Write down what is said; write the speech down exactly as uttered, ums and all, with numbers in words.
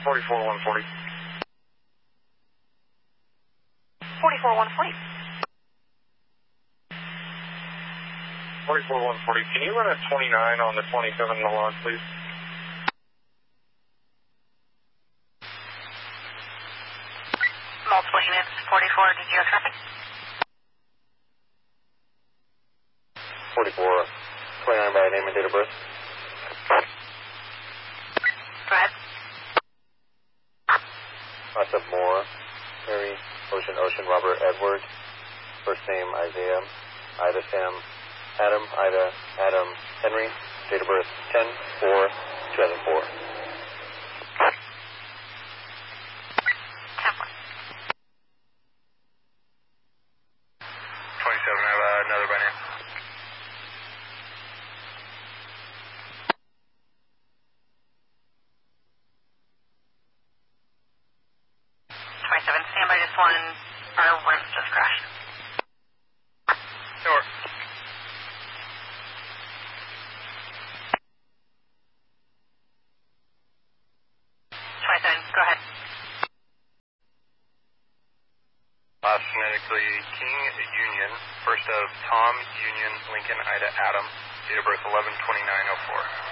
forty-four one forty. forty-four one forty. forty-four one forty. Can you run a twenty-nine on the twenty-seven in the log, please? Multiple units, forty-four, did you have traffic? forty-four twenty-nine by name and date of birth. Go ahead. Lots of Moore, Mary, Ocean, Ocean, Robert, Edward. First name Isaiah, Ida, Sam, Adam, Ida, Adam, Henry. Date of birth ten four two thousand four. twenty-seven, I have uh, another by name. twenty-seven, stand by just one. Our rims just crashed. Sure. twenty-seven, go ahead. Last phonetically King Union, first of Tom Union Lincoln Ida Adam, date of birth eleven twenty-nine oh four.